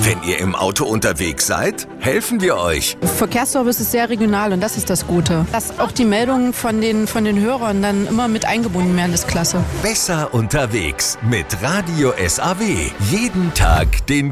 Wenn ihr im Auto unterwegs seid, helfen wir euch. Verkehrsservice ist sehr regional und das ist das Gute. Dass auch die Meldungen von den Hörern dann immer mit eingebunden werden, ist klasse. Besser unterwegs mit Radio SAW. Jeden Tag den